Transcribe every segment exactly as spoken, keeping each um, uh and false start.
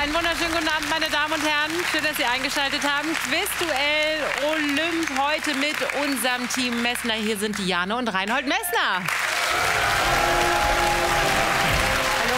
Einen wunderschönen guten Abend, meine Damen und Herren. Schön, dass Sie eingeschaltet haben. Quizduell Olymp heute mit unserem Team Messner. Hier sind Diane und Reinhold Messner. Hallo.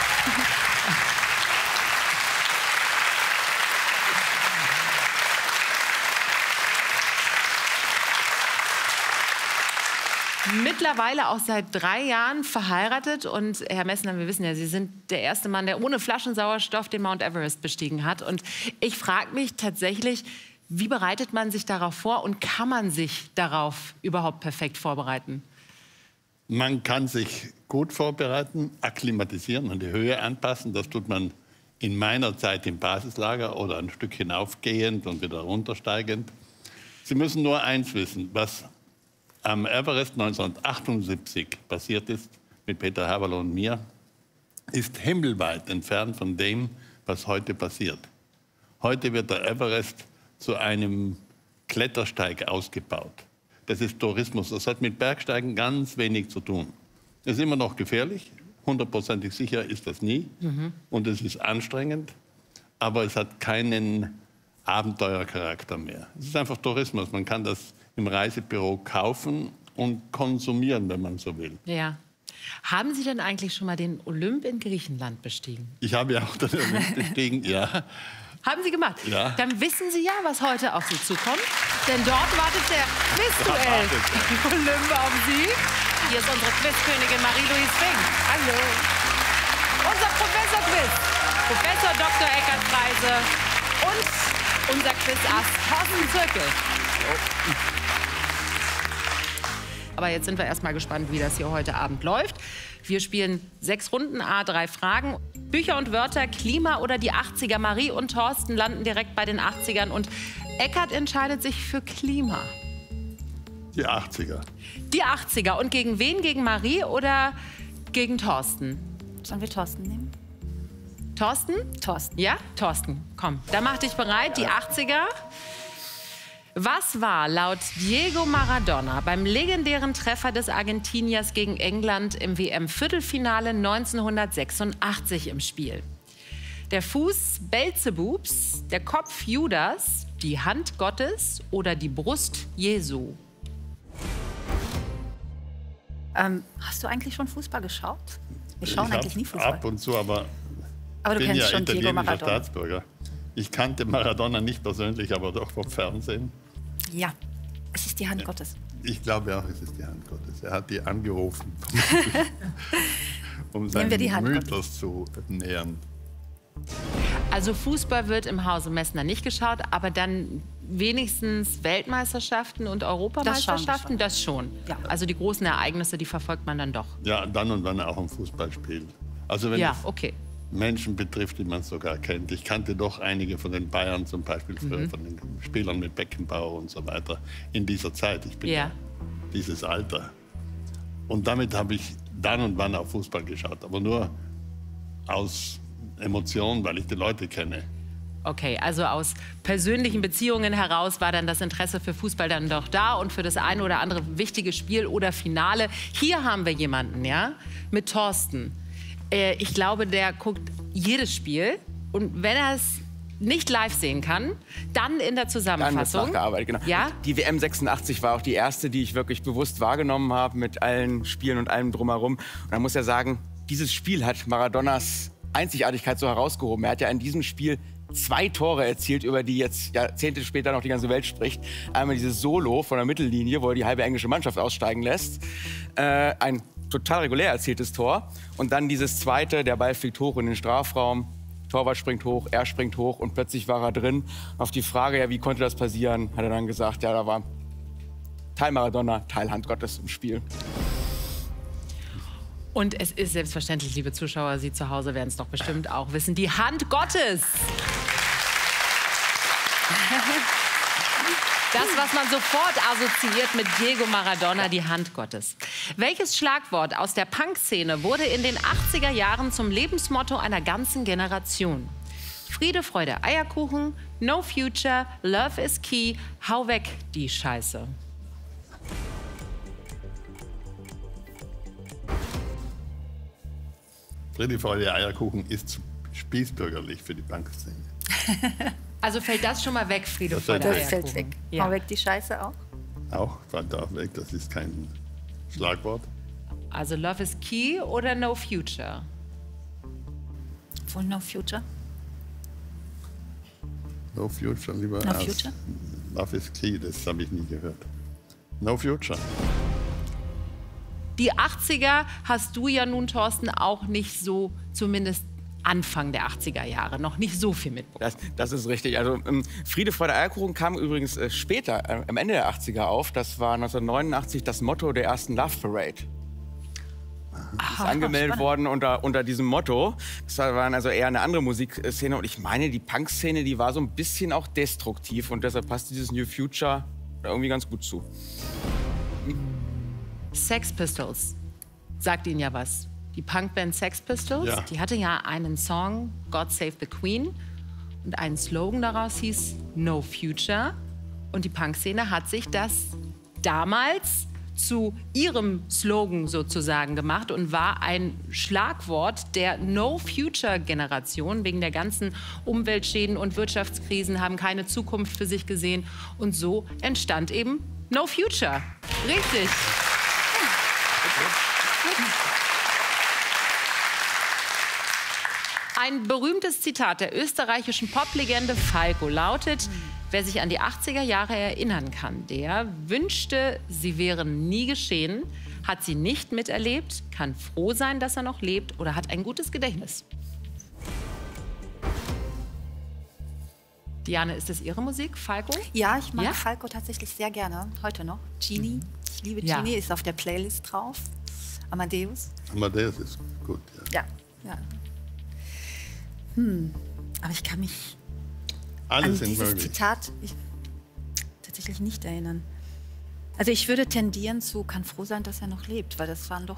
Mittlerweile auch seit drei Jahren verheiratet. Und Herr Messner, wir wissen ja, Sie sind der erste Mann, der ohne Flaschensauerstoff den Mount Everest bestiegen hat. Und ich frage mich tatsächlich, wie bereitet man sich darauf vor und kann man sich darauf überhaupt perfekt vorbereiten? Man kann sich gut vorbereiten, akklimatisieren, an die Höhe anpassen. Das tut man in meiner Zeit im Basislager oder ein Stück hinaufgehend und wieder runtersteigend. Sie müssen nur eins wissen, was am Everest neunzehnhundertachtundsiebzig passiert ist, mit Peter Haberl und mir, ist himmelweit entfernt von dem, was heute passiert. Heute wird der Everest zu einem Klettersteig ausgebaut. Das ist Tourismus. Das hat mit Bergsteigen ganz wenig zu tun. Es ist immer noch gefährlich. Hundertprozentig sicher ist das nie. Mhm. Und es ist anstrengend. Aber es hat keinen Abenteuercharakter mehr. Es ist einfach Tourismus. Man kann das im Reisebüro kaufen und konsumieren, wenn man so will. Ja. Haben Sie denn eigentlich schon mal den Olymp in Griechenland bestiegen? Ich habe ja auch den Olymp bestiegen, ja. Haben Sie gemacht? Ja. Dann wissen Sie ja, was heute auf Sie zukommt. Denn dort wartet der Quizduell Olymp auf Sie. Hier ist unsere Quizkönigin Marie-Louise Fink. Hallo. Unser Professor-Quiz, Professor Doktor Eckhard Preise und unser Quizass Thorsten Zirkel. Aber jetzt sind wir erst mal gespannt, wie das hier heute Abend läuft. Wir spielen sechs Runden, a drei Fragen. Bücher und Wörter, Klima oder die achtziger. Marie und Thorsten landen direkt bei den achtzigern. Und Eckhard entscheidet sich für Klima. Die achtziger. Die achtziger. Und gegen wen? Gegen Marie oder gegen Thorsten? Sollen wir Thorsten nehmen? Thorsten? Thorsten. Ja? Thorsten, komm. Dann mach dich bereit. Die achtziger. Was war laut Diego Maradona beim legendären Treffer des Argentiniers gegen England im W M-Viertelfinale neunzehnhundertsechsundachtzig im Spiel? Der Fuß Belzebubs, der Kopf Judas, die Hand Gottes oder die Brust Jesu? Ähm, hast du eigentlich schon Fußball geschaut? Wir schauen ich eigentlich nie Fußball. Ab und zu, aber, aber du ich bin kennst ja schon Diego italienischer Maradona. Staatsbürger. Ich kannte Maradona nicht persönlich, aber doch vom Fernsehen. Ja, es ist die Hand Gottes. Ich glaube auch, es ist die Hand Gottes. Er hat die angerufen, um seinen Mythos zu nähern. Also Fußball wird im Hause Messner nicht geschaut, aber dann wenigstens Weltmeisterschaften und Europameisterschaften, das schon. Das schon. Ja. Also die großen Ereignisse, die verfolgt man dann doch. Ja, dann und wann auch ein Fußballspiel. Also wenn ja, okay. Menschen betrifft, die man sogar kennt. Ich kannte doch einige von den Bayern zum Beispiel, mhm. von den Spielern mit Beckenbauer und so weiter in dieser Zeit. Ich bin ja dieses Alter. Und damit habe ich dann und wann auch Fußball geschaut, aber nur aus Emotionen, weil ich die Leute kenne. Okay, also aus persönlichen Beziehungen heraus war dann das Interesse für Fußball dann doch da und für das eine oder andere wichtige Spiel oder Finale. Hier haben wir jemanden, ja, mit Thorsten. Ich glaube, der guckt jedes Spiel und wenn er es nicht live sehen kann, dann in der Zusammenfassung. Dann nachgearbeitet, genau. Ja? Die W M sechsundachtzig war auch die erste, die ich wirklich bewusst wahrgenommen habe mit allen Spielen und allem drumherum. Und man muss ja sagen, dieses Spiel hat Maradonas Einzigartigkeit so herausgehoben. Er hat ja in diesem Spiel zwei Tore erzielt, über die jetzt Jahrzehnte später noch die ganze Welt spricht. Einmal dieses Solo von der Mittellinie, wo er die halbe englische Mannschaft aussteigen lässt. Äh, ein total regulär erzieltes Tor. Und dann dieses zweite, der Ball fliegt hoch in den Strafraum. Torwart springt hoch, er springt hoch und plötzlich war er drin. Auf die Frage, ja, wie konnte das passieren, hat er dann gesagt, ja, da war Teil Maradona, Teil Hand Gottes im Spiel. Und es ist selbstverständlich, liebe Zuschauer, Sie zu Hause werden es doch bestimmt auch wissen, die Hand Gottes. Das, was man sofort assoziiert mit Diego Maradona, die Hand Gottes. Welches Schlagwort aus der Punk-Szene wurde in den achtziger Jahren zum Lebensmotto einer ganzen Generation? Friede, Freude, Eierkuchen, No Future, Love is Key, hau weg die Scheiße. Friede, Freude, Eierkuchen ist spießbürgerlich für die Punkszene. Also fällt das schon mal weg, Friede, Das vor der Das fällt Eierkuchen. weg. Ja. Hau weg die Scheiße auch. Auch fällt auch weg, das ist kein Schlagwort. Also Love is Key oder No Future? Wohl No Future. No Future, lieber No als Future? Love is Key, das habe ich nie gehört. No Future. Die achtziger hast du ja nun, Thorsten, auch nicht so, zumindest Anfang der achtziger Jahre, noch nicht so viel mitbekommen. Das, das ist richtig. Also ähm, Friede, Freude, Eierkuchen kam übrigens äh, später, äh, am Ende der achtziger auf. Das war neunzehnhundertneunundachtzig das Motto der ersten Love Parade. Ist angemeldet worden unter, unter diesem Motto. Das war also eher eine andere Musikszene. Und ich meine, die Punk-Szene, die war so ein bisschen auch destruktiv. Und deshalb passt dieses New Future da irgendwie ganz gut zu. Sex Pistols, sagt Ihnen ja was. Die Punkband Sex Pistols, Ja. die hatte ja einen Song, God Save the Queen. Und ein Slogan daraus hieß No Future. Und die Punkszene hat sich das damals zu ihrem Slogan sozusagen gemacht und war ein Schlagwort der No-Future-Generation. Wegen der ganzen Umweltschäden und Wirtschaftskrisen haben keine Zukunft für sich gesehen. Und so entstand eben No Future. Richtig. Ein berühmtes Zitat der österreichischen Poplegende Falco lautet: Wer sich an die achtziger Jahre erinnern kann, der wünschte, sie wären nie geschehen, hat sie nicht miterlebt, kann froh sein, dass er noch lebt oder hat ein gutes Gedächtnis. Diane, ist das Ihre Musik, Falco? Ja, ich mag Ja? Falco tatsächlich sehr gerne. Heute noch. Genie. Ich liebe Ja. Genie, ist auf der Playlist drauf. Amadeus. Amadeus ist gut, ja. Ja. ja. Hm. Aber ich kann mich an Alles sind dieses möglich. Zitat ich, tatsächlich nicht erinnern. Also ich würde tendieren zu, kann froh sein, dass er noch lebt, weil das waren doch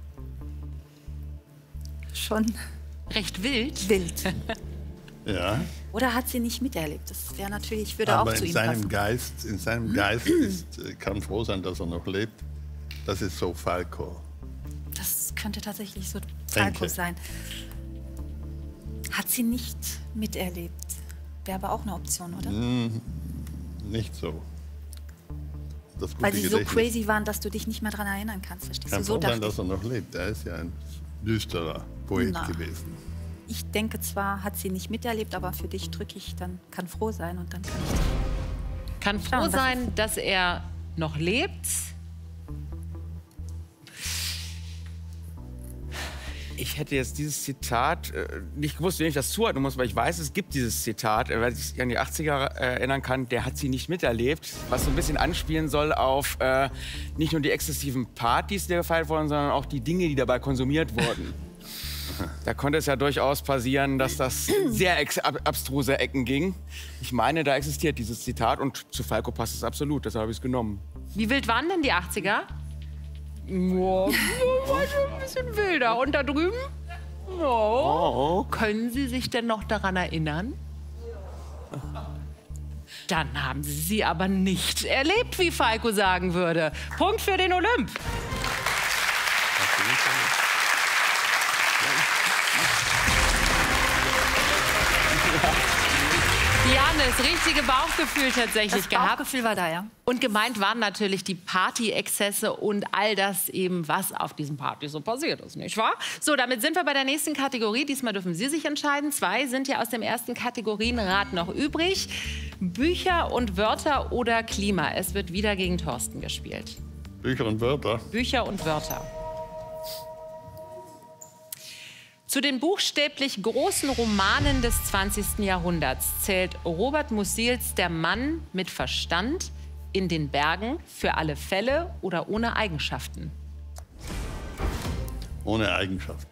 schon Recht wild. wild. Ja, Oder hat sie nicht miterlebt? Das wäre natürlich, ich würde aber auch zu in ihm seinem passen. Geist, in seinem Geist ist, äh, kann froh sein, dass er noch lebt. Das ist so Falco. Das könnte tatsächlich so Falco Denke. sein. Hat sie nicht miterlebt. Wäre aber auch eine Option, oder? Nicht so. Das gute Weil sie so Gedächtnis. crazy waren, dass du dich nicht mehr daran erinnern kannst. Verstehst Kann du? So froh sein, dachte dass er noch lebt. Er ist ja ein düsterer Poet Na. gewesen. ich. Ich denke zwar, hat sie nicht miterlebt, aber für dich drücke ich dann, kann froh sein und dann kann ich dich. Kann froh Schauen, was sein, dass er noch lebt. Ich hätte jetzt dieses Zitat äh, nicht gewusst, wem ich das zuordnen muss, weil ich weiß, es gibt dieses Zitat, äh, weil ich mich an die achtziger äh, erinnern kann, der hat sie nicht miterlebt, was so ein bisschen anspielen soll auf äh, nicht nur die exzessiven Partys, die gefeiert wurden, sondern auch die Dinge, die dabei konsumiert wurden. Da konnte es ja durchaus passieren, dass das sehr ex ab abstruse Ecken ging. Ich meine, da existiert dieses Zitat und zu Falco passt es absolut, deshalb habe ich es genommen. Wie wild waren denn die achtziger? Ja, war schon ein bisschen wilder. Und da drüben? Oh. Können Sie sich denn noch daran erinnern? Dann haben Sie sie aber nicht erlebt, wie Falco sagen würde. Punkt für den Olymp. Diane, das richtige Bauchgefühl tatsächlich Das gehabt. Bauchgefühl war da, ja. Und gemeint waren natürlich die Party-Exzesse und all das eben, was auf diesen Partys so passiert ist, nicht wahr? So, damit sind wir bei der nächsten Kategorie. Diesmal dürfen Sie sich entscheiden. Zwei sind ja aus dem ersten Kategorienrat noch übrig. Bücher und Wörter oder Klima. Es wird wieder gegen Thorsten gespielt. Bücher und Wörter. Bücher und Wörter. Zu den buchstäblich großen Romanen des zwanzigsten Jahrhunderts zählt Robert Mussils Der Mann mit Verstand in den Bergen für alle Fälle oder ohne Eigenschaften. Ohne Eigenschaften.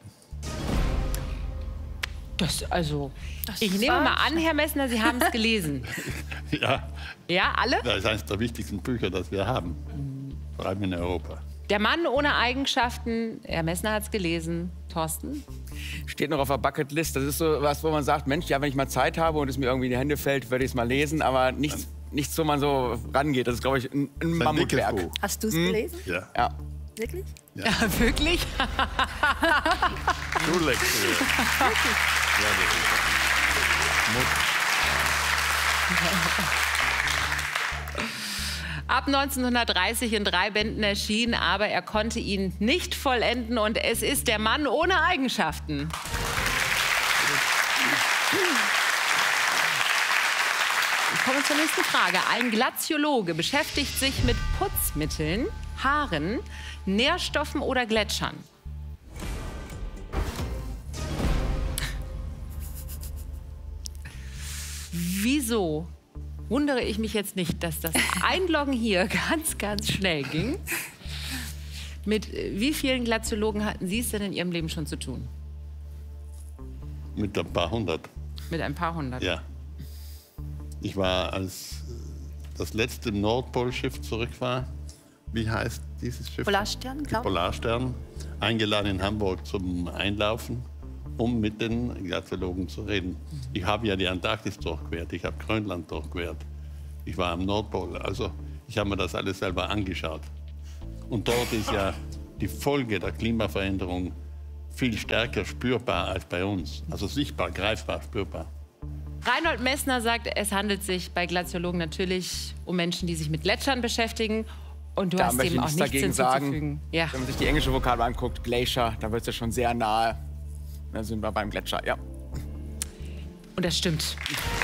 Das, also, Das ich nehme war- mal an, Herr Messner, Sie haben es gelesen. Ja, Ja, alle? das ist eines der wichtigsten Bücher, das wir haben. Vor allem in Europa. Der Mann ohne Eigenschaften, Herr Messner hat es gelesen. Thorsten? Steht noch auf der Bucketlist. Das ist so was, wo man sagt, Mensch, ja, wenn ich mal Zeit habe und es mir irgendwie in die Hände fällt, werde ich es mal lesen. Aber nichts, nichts, wo man so rangeht. Das ist, glaube ich, ein, ein Das ist ein dickes Mammutwerk. Buch. Hast du es gelesen? Ja, Ja. Wirklich? Ja, wirklich? Schullektüre. Ab neunzehnhundertdreißig in drei Bänden erschienen, aber er konnte ihn nicht vollenden und es ist der Mann ohne Eigenschaften. Ich komme zur nächsten Frage. Ein Glaziologe beschäftigt sich mit Putzmitteln, Haaren, Nährstoffen oder Gletschern. Wieso wundere ich mich jetzt nicht, dass das Einloggen hier ganz, ganz schnell ging? Mit wie vielen Glaziologen hatten Sie es denn in Ihrem Leben schon zu tun? Mit ein paar hundert. Mit ein paar hundert? Ja. Ich war, als das letzte Nordpolschiff zurück war, wie heißt dieses Schiff? Polarstern, glaube ich. Polarstern, eingeladen in Hamburg zum Einlaufen, um mit den Glaziologen zu reden. Ich habe ja die Antarktis durchquert, ich habe Grönland durchquert, ich war am Nordpol. Also ich habe mir das alles selber angeschaut. Und dort ist ja die Folge der Klimaveränderung viel stärker spürbar als bei uns. Also sichtbar, greifbar, spürbar. Reinhold Messner sagt, es handelt sich bei Glaziologen natürlich um Menschen, die sich mit Gletschern beschäftigen. Und du Da hast möchte dem ich auch nichts nichts dagegen hinzuzufügen. sagen. Ja. Wenn man sich die englische Vokabel anguckt, Glacier, da wird es ja schon sehr nahe. Da sind wir beim Gletscher, ja. Und das stimmt.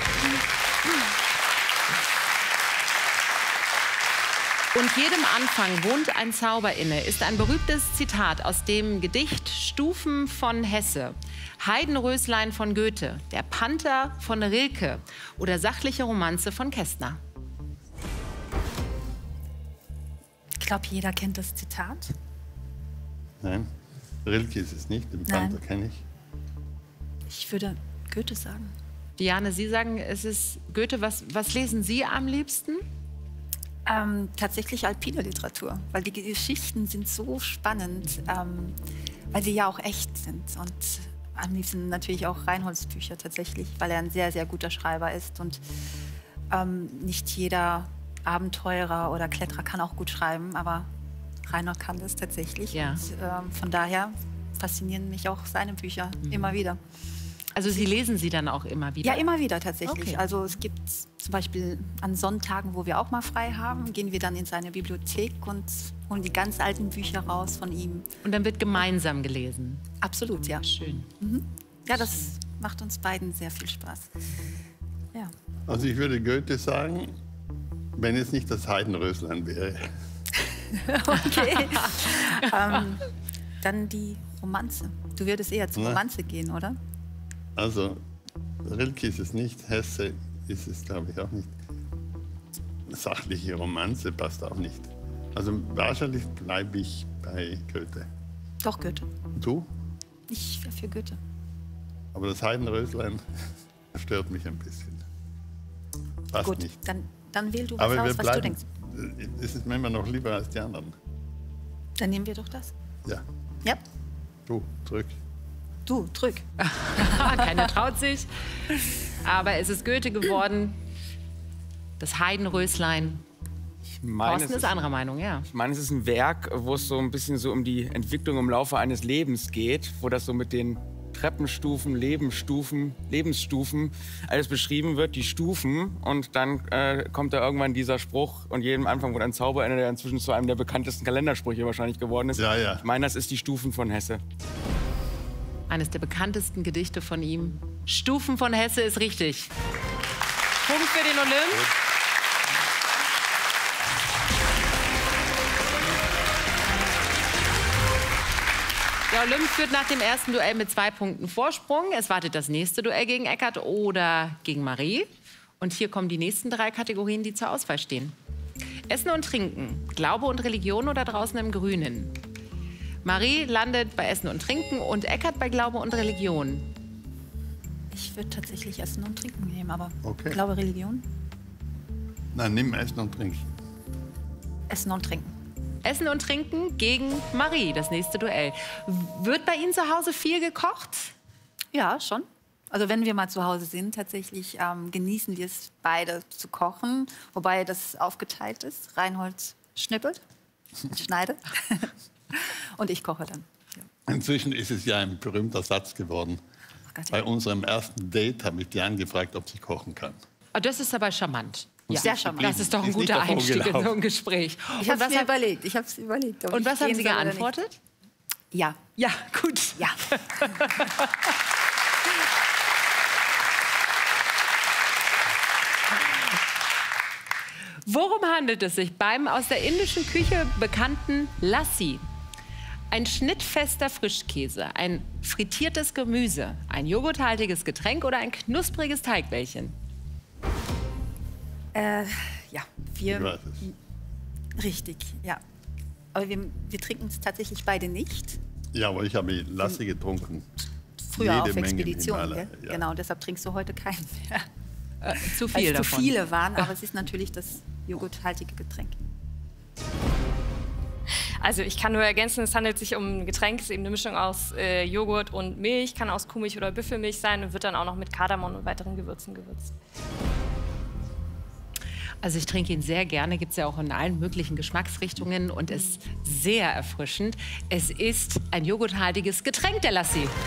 Und jedem Anfang wohnt ein Zauber inne, ist ein berühmtes Zitat aus dem Gedicht Stufen von Hesse, Heidenröslein von Goethe, Der Panther von Rilke oder Sachliche Romanze von Kästner. Ich glaube, jeder kennt das Zitat. Nein, Rilke ist es nicht, den Nein. Panther kenne ich. Ich würde Goethe sagen. Diane, Sie sagen, es ist Goethe. Was, was lesen Sie am liebsten? Ähm, tatsächlich alpine Literatur, weil die Geschichten sind so spannend, ähm, weil sie ja auch echt sind. Und am liebsten natürlich auch Reinholds Bücher tatsächlich, weil er ein sehr, sehr guter Schreiber ist. Und ähm, nicht jeder Abenteurer oder Kletterer kann auch gut schreiben, aber Reinhold kann das tatsächlich. Ja. Und ähm, von daher faszinieren mich auch seine Bücher mhm. immer wieder. Also Sie lesen sie dann auch immer wieder? Ja, immer wieder tatsächlich. Okay. Also es gibt zum Beispiel an Sonntagen, wo wir auch mal frei haben, gehen wir dann in seine Bibliothek und holen die ganz alten Bücher raus von ihm. Und dann wird gemeinsam gelesen? Absolut, ja. Schön. Mhm. Ja, das macht uns beiden sehr viel Spaß. Ja. Also ich würde Goethe sagen, wenn es nicht das Heidenröslein wäre. Okay. ähm, dann die Romanze. Du würdest eher zur Na. Romanze gehen, oder? Also Rilke ist es nicht, Hesse ist es, glaube ich, auch nicht. Sachliche Romanze passt auch nicht. Also wahrscheinlich bleibe ich bei Goethe. Doch, Goethe. Du? Ich wäre für Goethe. Aber das Heidenröslein stört mich ein bisschen. Passt Gut, nicht. dann, dann wähl du was Aber wir aus, was du bleiben. denkst. Es ist mir immer noch lieber als die anderen. Dann nehmen wir doch das. Ja, Ja, du, zurück. du, drück. Keiner traut sich. Aber es ist Goethe geworden. Das Heidenröslein. Ich meine, Thorsten es ist ist, anderer Meinung, ja. ich meine, es ist ein Werk, wo es so ein bisschen so um die Entwicklung im Laufe eines Lebens geht, wo das so mit den Treppenstufen, Lebensstufen, Lebensstufen alles beschrieben wird, die Stufen. Und dann äh, kommt da irgendwann dieser Spruch und jedem Anfang wurde ein Zauberende, der inzwischen zu einem der bekanntesten Kalendersprüche wahrscheinlich geworden ist. Ja, ja. Ich meine, das ist die Stufen von Hesse. Eines der bekanntesten Gedichte von ihm. Stufen von Hesse ist richtig. Punkt für den Olymp. Der Olymp führt nach dem ersten Duell mit zwei Punkten Vorsprung. Es wartet das nächste Duell gegen Eckart oder gegen Marie. Und hier kommen die nächsten drei Kategorien, die zur Auswahl stehen. Essen und Trinken, Glaube und Religion oder draußen im Grünen. Marie landet bei Essen und Trinken und Eckart bei Glaube und Religion. Ich würde tatsächlich Essen und Trinken nehmen, aber Okay. Glaube, Religion? Nein, nimm Essen und Trinken. Essen und Trinken. Essen und Trinken gegen Marie, das nächste Duell. Wird bei Ihnen zu Hause viel gekocht? Ja, schon. Also wenn wir mal zu Hause sind, tatsächlich ähm, genießen wir es beide zu kochen, wobei das aufgeteilt ist. Reinhold schnippelt, schneidet und ich koche dann. Ja. Inzwischen ist es ja ein berühmter Satz geworden. großartig. Bei unserem ersten Date habe ich die angefragt, ob sie kochen kann. Oh, das ist aber charmant. Ja. Sehr charmant. Das ist doch ein Ist nicht guter davon Einstieg in gelaufen. so ein Gespräch. Ich Und habe was, es mir hat, überlegt. Ich habe es überlegt. ob und ich was haben gehen Sie soll oder nicht. geantwortet? Ja. Ja, gut. Ja. Worum handelt es sich beim aus der indischen Küche bekannten Lassi? Ein schnittfester Frischkäse, ein frittiertes Gemüse, ein joghurthaltiges Getränk oder ein knuspriges Teigbällchen? Äh, ja, Ich wir. weiß es. Richtig, ja. Aber wir, wir trinken es tatsächlich beide nicht. Ja, aber ich habe Lassi getrunken. Früher Jede auf Menge im Expeditionen. Himalaya, Gell? ja. Genau, deshalb trinkst du heute keinen mehr. Äh, zu Weil viel es zu davon. viele waren, aber es ist natürlich das joghurthaltige Getränk. Also ich kann nur ergänzen, es handelt sich um ein Getränk, es ist eben eine Mischung aus äh, Joghurt und Milch, kann aus Kuhmilch oder Büffelmilch sein und wird dann auch noch mit Kardamom und weiteren Gewürzen gewürzt. Also ich trinke ihn sehr gerne, gibt es ja auch in allen möglichen Geschmacksrichtungen und ist sehr erfrischend. Es ist ein joghurthaltiges Getränk, der Lassi.